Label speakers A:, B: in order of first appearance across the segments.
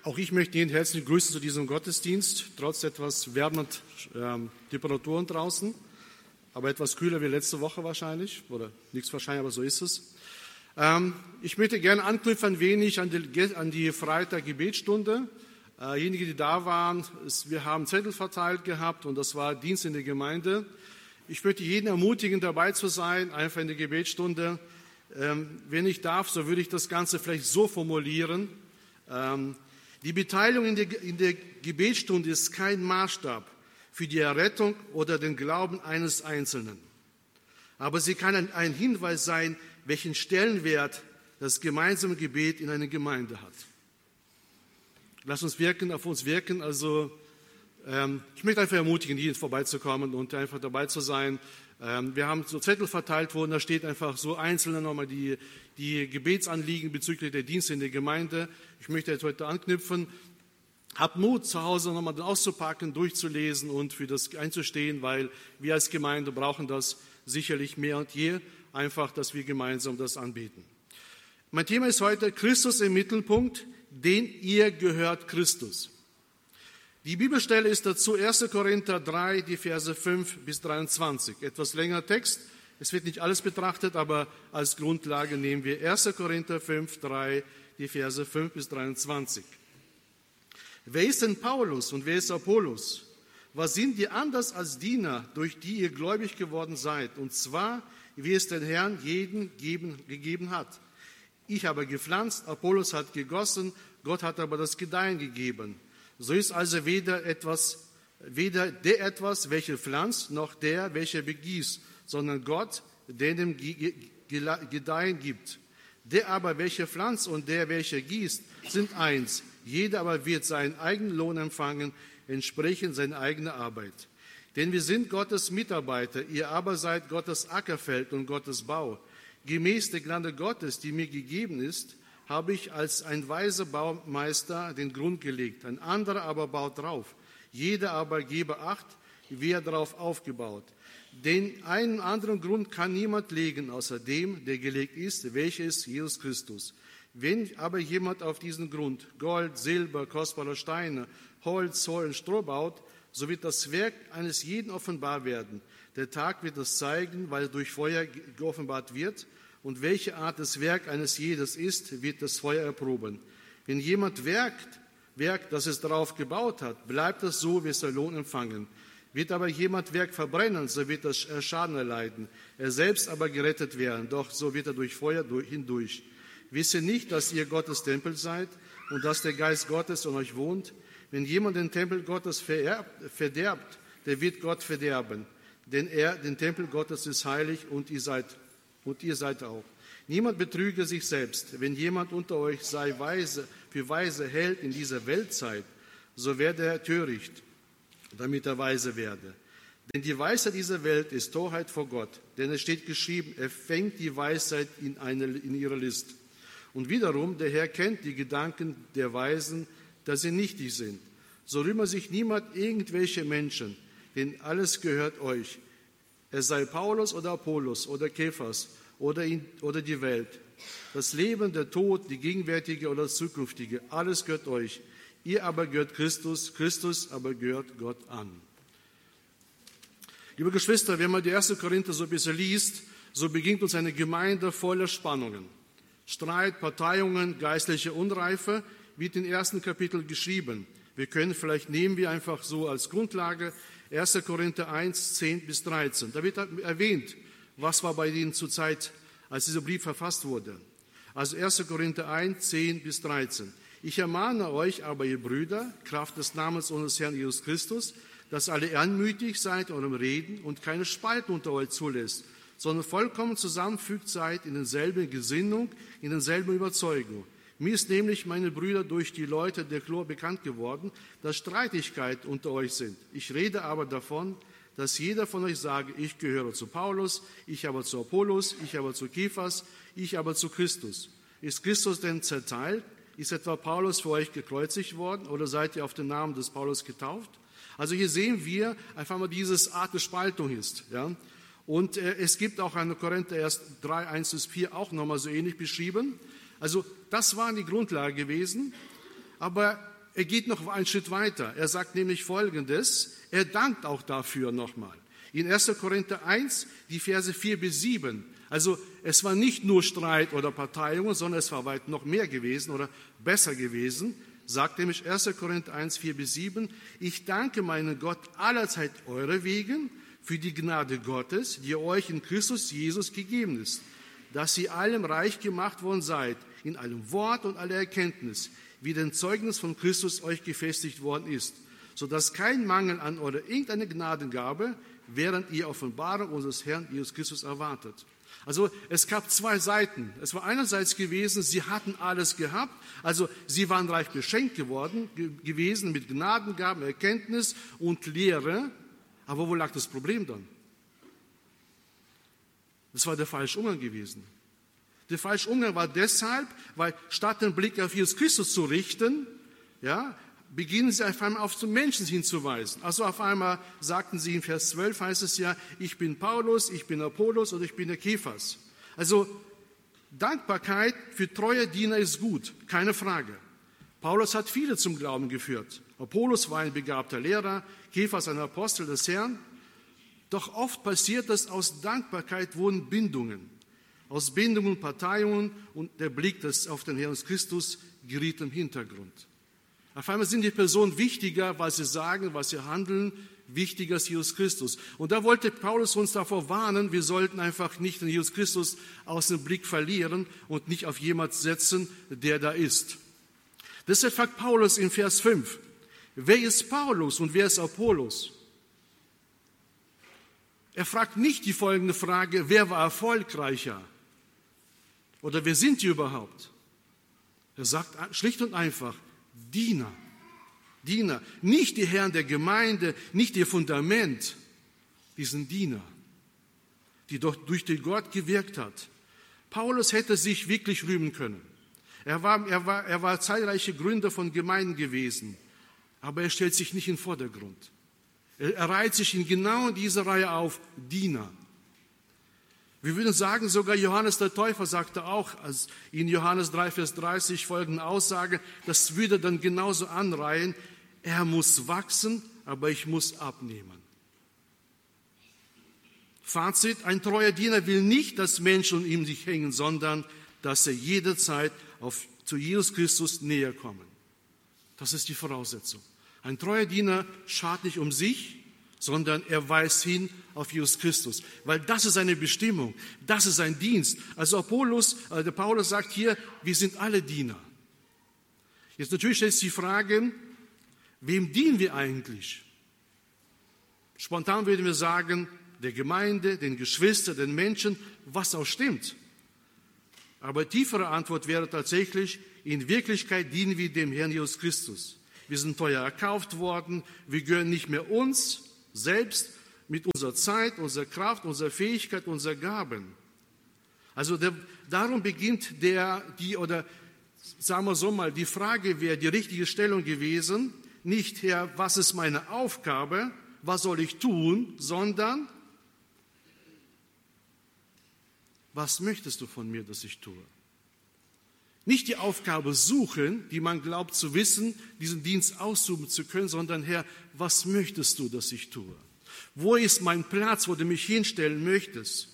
A: Auch ich möchte Ihnen herzlich grüßen zu diesem Gottesdienst, trotz etwas wärmeren Temperaturen draußen, aber etwas kühler wie letzte Woche wahrscheinlich, oder nichts wahrscheinlich, aber so ist es. Ich möchte gerne anknüpfen ein wenig an die Freitag-Gebetsstunde. Diejenigen, die da waren, wir haben Zettel verteilt gehabt und das war Dienst in der Gemeinde. Ich möchte jeden ermutigen, dabei zu sein, einfach in der Gebetsstunde. Wenn ich darf, so würde ich das Ganze vielleicht so formulieren. Die Beteiligung in der Gebetsstunde ist kein Maßstab für die Errettung oder den Glauben eines Einzelnen. Aber sie kann ein Hinweis sein, welchen Stellenwert das gemeinsame Gebet in einer Gemeinde hat. Lass uns auf uns wirken. Also, ich möchte einfach ermutigen, hier vorbeizukommen und einfach dabei zu sein. Wir haben so Zettel verteilt worden, da steht einfach so einzelne nochmal die Gebetsanliegen bezüglich der Dienste in der Gemeinde. Ich möchte jetzt heute anknüpfen. Habt Mut, zu Hause nochmal auszupacken, durchzulesen und für das einzustehen, weil wir als Gemeinde brauchen das sicherlich mehr und je, einfach, dass wir gemeinsam das anbeten. Mein Thema ist heute Christus im Mittelpunkt, denn ihr gehört Christus. Die Bibelstelle ist dazu 1. Korinther 3, die Verse 5 bis 23. Etwas längerer Text. Es wird nicht alles betrachtet, aber als Grundlage nehmen wir 1. Korinther 5, 3, die Verse 5 bis 23. Wer ist denn Paulus und wer ist Apollos? Was sind die anders als Diener, durch die ihr gläubig geworden seid? Und zwar, wie es den Herrn jeden gegeben hat. Ich habe gepflanzt, Apollos hat gegossen, Gott hat aber das Gedeihen gegeben. So ist also weder der etwas, welcher pflanzt, noch der, welcher begießt, sondern Gott, der dem Gedeihen gibt. Der aber, welcher pflanzt und der, welcher gießt, sind eins. Jeder aber wird seinen eigenen Lohn empfangen, entsprechend seiner eigenen Arbeit. Denn wir sind Gottes Mitarbeiter, ihr aber seid Gottes Ackerfeld und Gottes Bau. Gemäß der Gnade Gottes, die mir gegeben ist, habe ich als ein weiser Baumeister den Grund gelegt, ein anderer aber baut drauf. Jeder aber gebe Acht, wie er darauf aufgebaut. Denn einen anderen Grund kann niemand legen, außer dem, der gelegt ist, welcher ist Jesus Christus. Wenn aber jemand auf diesen Grund Gold, Silber, kostbare Steine, Holz, Heu und Stroh baut, so wird das Werk eines jeden offenbar werden. Der Tag wird es zeigen, weil durch Feuer geoffenbart wird. Und welche Art des Werk eines jedes ist, wird das Feuer erproben. Wenn jemand Werk, das es darauf gebaut hat, bleibt es so, wird er Lohn empfangen. Wird aber jemand Werk verbrennen, so wird er Schaden erleiden. Er selbst aber gerettet werden, doch so wird er durch Feuer hindurch. Wisst ihr nicht, dass ihr Gottes Tempel seid und dass der Geist Gottes in euch wohnt? Wenn jemand den Tempel Gottes verderbt, der wird Gott verderben. Denn den Tempel Gottes ist heilig und ihr seid auch. Niemand betrüge sich selbst. Wenn jemand unter euch für weise hält in dieser Weltzeit, so werde er töricht, damit er weise werde. Denn die Weisheit dieser Welt ist Torheit vor Gott. Denn es steht geschrieben, er fängt die Weisheit in ihre List. Und wiederum, der Herr kennt die Gedanken der Weisen, dass sie nichtig sind. So rühme sich niemand irgendwelche Menschen, denn alles gehört euch. Es sei Paulus oder Apollos oder Kephas oder die Welt. Das Leben, der Tod, die gegenwärtige oder das zukünftige, alles gehört euch. Ihr aber gehört Christus, Christus aber gehört Gott an. Liebe Geschwister, wenn man die 1. Korinther so ein bisschen liest, so beginnt uns eine Gemeinde voller Spannungen. Streit, Parteiungen, geistliche Unreife, wird im 1. Kapitel geschrieben. Nehmen wir einfach so als Grundlage 1. Korinther 1, 10 bis 13. Da wird erwähnt, was war bei ihnen zur Zeit, als dieser Brief verfasst wurde. Also 1. Korinther 1, 10 bis 13. Ich ermahne euch aber, ihr Brüder, Kraft des Namens unseres Herrn Jesus Christus, dass alle anmütig seid in eurem Reden und keine Spalten unter euch zulässt, sondern vollkommen zusammenfügt seid in derselben Gesinnung, in derselben Überzeugung. Mir ist nämlich, meine Brüder, durch die Leute der Chlor bekannt geworden, dass Streitigkeiten unter euch sind. Ich rede aber davon, dass jeder von euch sage, ich gehöre zu Paulus, ich aber zu Apollos, ich aber zu Kephas, ich aber zu Christus. Ist Christus denn zerteilt? Ist etwa Paulus für euch gekreuzigt worden oder seid ihr auf den Namen des Paulus getauft? Also hier sehen wir einfach mal diese Art der Spaltung ist. Ja? Und es gibt auch eine Korinther 3, 1 bis 4 auch nochmal so ähnlich beschrieben. Also das war die Grundlage gewesen. Aber er geht noch einen Schritt weiter. Er sagt nämlich Folgendes, er dankt auch dafür nochmal. In 1. Korinther 1, die Verse 4 bis 7. Also es war nicht nur Streit oder Parteiungen, sondern es war weit noch mehr gewesen oder besser gewesen. Sagt nämlich 1. Korinther 1, 4 bis 7, ich danke meinen Gott allerzeit euretwegen für die Gnade Gottes, die euch in Christus Jesus gegeben ist, dass ihr allem reich gemacht worden seid, in allem Wort und aller Erkenntnis, wie den Zeugnis von Christus euch gefestigt worden ist, sodass kein Mangel an oder irgendeine Gnadengabe, während ihr Offenbarung unseres Herrn Jesus Christus erwartet. Also es gab zwei Seiten. Es war einerseits gewesen, sie hatten alles gehabt, also sie waren reich beschenkt gewesen mit Gnadengaben, Erkenntnis und Lehre. Aber wo lag das Problem dann? Das war der falsche Umgang gewesen. Der falsche Umgang war deshalb, weil statt den Blick auf Jesus Christus zu richten, ja, beginnen sie auf einmal auf den Menschen hinzuweisen. Also auf einmal sagten sie in Vers 12, heißt es ja, ich bin Paulus, ich bin Apollos oder ich bin der Kephas. Also Dankbarkeit für treue Diener ist gut, keine Frage. Paulus hat viele zum Glauben geführt. Apollos war ein begabter Lehrer, Kephas ein Apostel des Herrn. Doch oft passiert das, aus Dankbarkeit wurden Bindungen. Aus Bindungen, Parteiungen und der Blick auf den Herrn Christus geriet im Hintergrund. Auf einmal sind die Personen wichtiger, was sie sagen, was sie handeln, wichtiger als Jesus Christus. Und da wollte Paulus uns davor warnen, wir sollten einfach nicht den Jesus Christus aus dem Blick verlieren und nicht auf jemanden setzen, der da ist. Deshalb fragt Paulus in Vers 5, wer ist Paulus und wer ist Apollos? Er fragt nicht die folgende Frage, wer war erfolgreicher? Oder wer sind die überhaupt? Er sagt schlicht und einfach, Diener. Diener. Nicht die Herren der Gemeinde, nicht ihr Fundament. Die sind Diener, die doch durch den Gott gewirkt hat. Paulus hätte sich wirklich rühmen können. Er war zahlreiche Gründer von Gemeinden gewesen, aber er stellt sich nicht in den Vordergrund. Er reiht sich in genau dieser Reihe auf, Diener. Wir würden sagen, sogar Johannes der Täufer sagte auch, als in Johannes 3, Vers 30 folgende Aussage, das würde dann genauso anreihen, er muss wachsen, aber ich muss abnehmen. Fazit, ein treuer Diener will nicht, dass Menschen um ihn sich hängen, sondern dass er jederzeit zu Jesus Christus näher kommen. Das ist die Voraussetzung. Ein treuer Diener schaut nicht um sich, sondern er weist hin auf Jesus Christus, weil das ist seine Bestimmung, das ist sein Dienst. Also der Paulus sagt hier, wir sind alle Diener. Jetzt natürlich stellt sich die Frage, wem dienen wir eigentlich? Spontan würden wir sagen, der Gemeinde, den Geschwistern, den Menschen, was auch stimmt. Aber tiefere Antwort wäre tatsächlich, in Wirklichkeit dienen wir dem Herrn Jesus Christus. Wir sind teuer erkauft worden, wir gehören nicht mehr uns selbst mit unserer Zeit, unserer Kraft, unserer Fähigkeit, unserer Gaben. Also darum beginnt sagen wir so mal, die Frage wäre die richtige Stellung gewesen, nicht Herr, was ist meine Aufgabe, was soll ich tun, sondern was möchtest du von mir, dass ich tue? Nicht die Aufgabe suchen, die man glaubt zu wissen, diesen Dienst ausüben zu können, sondern Herr, was möchtest du, dass ich tue? Wo ist mein Platz, wo du mich hinstellen möchtest?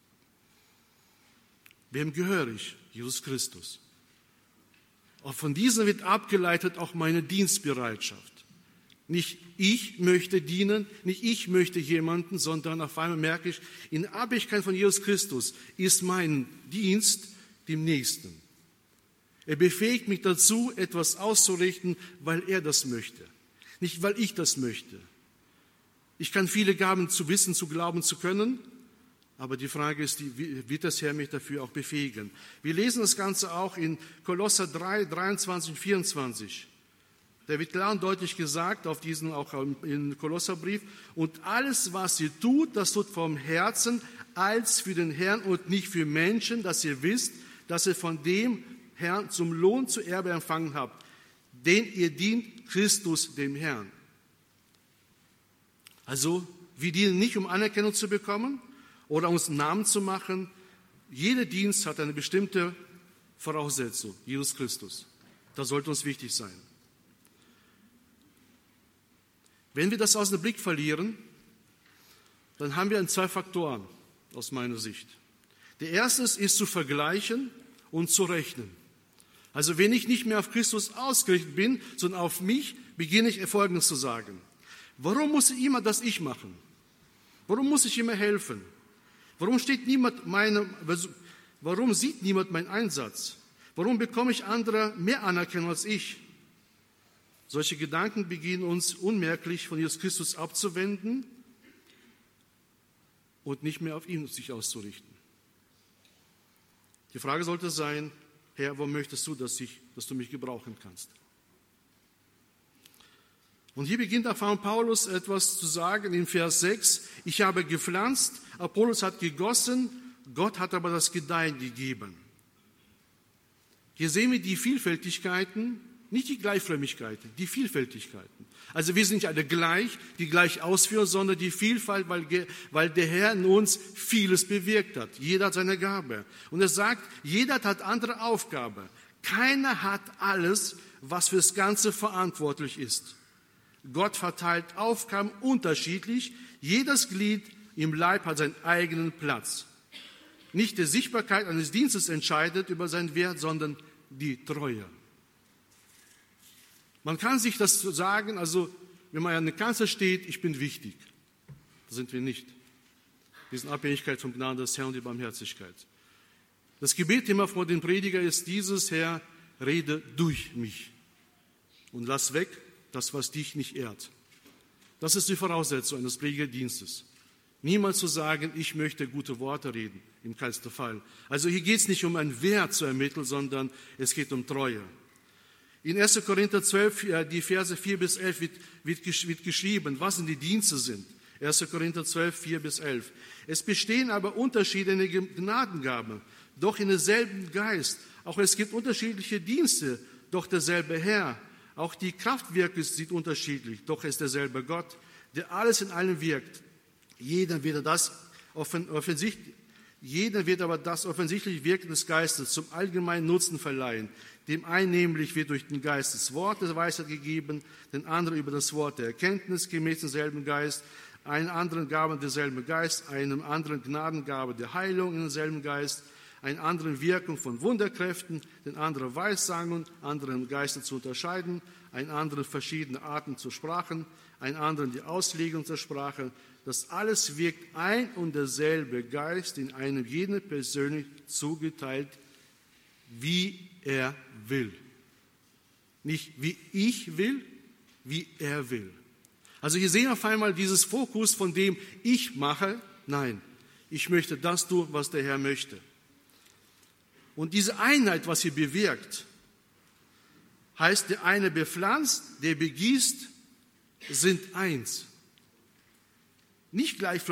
A: Wem gehöre ich? Jesus Christus. Und von diesem wird abgeleitet auch meine Dienstbereitschaft. Nicht ich möchte dienen, nicht ich möchte jemanden, sondern auf einmal merke ich, in Abhängigkeit von Jesus Christus ist mein Dienst dem Nächsten. Er befähigt mich dazu, etwas auszurichten, weil er das möchte, nicht weil ich das möchte. Ich kann viele Gaben zu wissen, zu glauben zu können, aber die Frage ist, wird das Herr mich dafür auch befähigen? Wir lesen das Ganze auch in Kolosser 3, 23 und 24. Da wird klar und deutlich gesagt, auch im Kolosserbrief, und alles, was ihr tut, das tut vom Herzen als für den Herrn und nicht für Menschen, dass ihr wisst, dass ihr von dem Herrn zum Lohn zur Erbe empfangen habt, den ihr dient Christus dem Herrn. Also, wir dienen nicht, um Anerkennung zu bekommen oder uns einen Namen zu machen. Jeder Dienst hat eine bestimmte Voraussetzung, Jesus Christus. Das sollte uns wichtig sein. Wenn wir das aus dem Blick verlieren, dann haben wir 2 Faktoren aus meiner Sicht. Der erste ist zu vergleichen und zu rechnen. Also wenn ich nicht mehr auf Christus ausgerichtet bin, sondern auf mich, beginne ich Folgendes zu sagen. Warum muss ich immer das ich machen? Warum muss ich immer helfen? Warum sieht niemand meinen Einsatz? Warum bekomme ich andere mehr Anerkennung als ich? Solche Gedanken beginnen uns unmerklich von Jesus Christus abzuwenden und nicht mehr auf ihn sich auszurichten. Die Frage sollte sein, Herr, wo möchtest du, dass du mich gebrauchen kannst? Und hier beginnt auch Paulus etwas zu sagen in Vers 6. Ich habe gepflanzt, Apollos hat gegossen, Gott hat aber das Gedeihen gegeben. Hier sehen wir die Vielfältigkeiten, nicht die Gleichförmigkeiten, die Vielfältigkeiten. Also wir sind nicht alle gleich, die gleich ausführen, sondern die Vielfalt, weil der Herr in uns vieles bewirkt hat. Jeder hat seine Gabe. Und er sagt, jeder hat andere Aufgabe. Keiner hat alles, was fürs Ganze verantwortlich ist. Gott verteilt Aufgaben unterschiedlich. Jedes Glied im Leib hat seinen eigenen Platz. Nicht die Sichtbarkeit eines Dienstes entscheidet über seinen Wert, sondern die Treue. Man kann sich das sagen, also wenn man an der Kanzel steht, ich bin wichtig. Das sind wir nicht. Wir sind in Abhängigkeit vom Gnaden des Herrn und die Barmherzigkeit. Das Gebet immer vor dem Prediger ist dieses, Herr, rede durch mich und lass weg das, was dich nicht ehrt. Das ist die Voraussetzung eines Predigerdienstes. Niemals zu sagen, ich möchte gute Worte reden, im keinsten Fall. Also hier geht es nicht um einen Wert zu ermitteln, sondern es geht um Treue. In 1. Korinther 12, die Verse 4 bis 11 wird geschrieben, was denn die Dienste sind. 1. Korinther 12, 4 bis 11. Es bestehen aber Unterschiede in den Gnadengaben, doch in demselben Geist. Auch es gibt unterschiedliche Dienste, doch derselbe Herr. Auch die Kraftwerke sind unterschiedlich, doch ist derselbe Gott, der alles in allem wirkt. Jeder wird aber das offensichtliche Wirken des Geistes zum allgemeinen Nutzen verleihen. Dem einen nämlich wird durch den Geist das Wort der Weisheit gegeben, den anderen über das Wort der Erkenntnis gemäß demselben Geist, einen anderen Gaben derselben Geist, einem anderen Gnadengabe der Heilung in demselben Geist, einen anderen Wirkung von Wunderkräften, den anderen Weissagung, anderen Geister zu unterscheiden, einen anderen verschiedene Arten zu Sprachen, einen anderen die Auslegung der Sprache. Das alles wirkt ein und derselbe Geist in einem jeden persönlich zugeteilt, wie er will. Nicht wie ich will, wie er will. Also hier sehen wir auf einmal dieses Fokus von dem ich mache. Nein, ich möchte das tun, was der Herr möchte. Und diese Einheit, was hier bewirkt, heißt, der eine bepflanzt, der begießt, sind eins. Nicht gleich